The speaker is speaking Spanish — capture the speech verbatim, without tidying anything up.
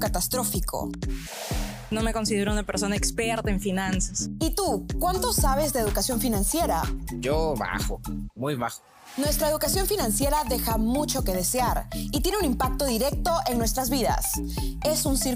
catastrófico. No me considero una persona experta en finanzas. ¿Y tú? ¿Cuánto sabes de educación financiera? Yo bajo, muy bajo. Nuestra educación financiera deja mucho que desear y tiene un impacto directo en nuestras vidas. Es un círculo